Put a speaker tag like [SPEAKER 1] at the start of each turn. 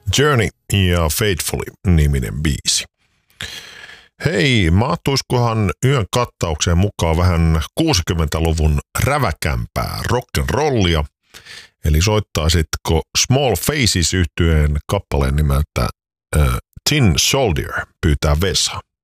[SPEAKER 1] Journey ja Faithfully-niminen biisi. Hei, mahtuisikohan yön kattaukseen mukaan vähän 60-luvun räväkämpää rock'n'rollia? Eli soittaisitko Small Faces -yhtyeen kappaleen nimeltä Tin Soldier pyytää Vesa?